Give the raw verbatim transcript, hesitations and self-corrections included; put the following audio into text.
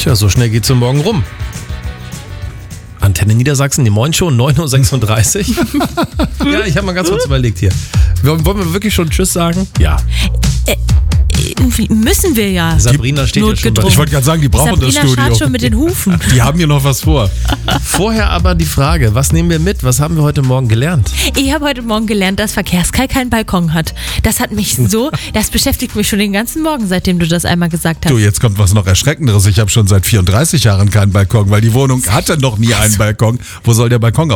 Tja, so schnell geht's so morgen rum. Antenne Niedersachsen, die Moin-Show, neun Uhr sechsunddreißig. Ja, ich habe mal ganz kurz überlegt hier. Wollen wir wirklich schon Tschüss sagen? Ja. Äh, müssen wir ja. Sabrina steht ja schon bei. Ich wollte gerade sagen, die brauchen Sabrina das Studio. scharrt schon mit den Hufen. Die haben hier noch was vor. Vorher aber die Frage, was nehmen wir mit? Was haben wir heute Morgen gelernt? Ich habe heute Morgen gelernt, dass Verkehrskai keinen Balkon hat. Das hat mich so, das beschäftigt mich schon den ganzen Morgen, seitdem du das einmal gesagt hast. Du, jetzt kommt was noch Erschreckenderes. Ich habe schon seit vierunddreißig Jahren keinen Balkon, weil die Wohnung hatte noch nie einen Balkon. Wo soll der Balkon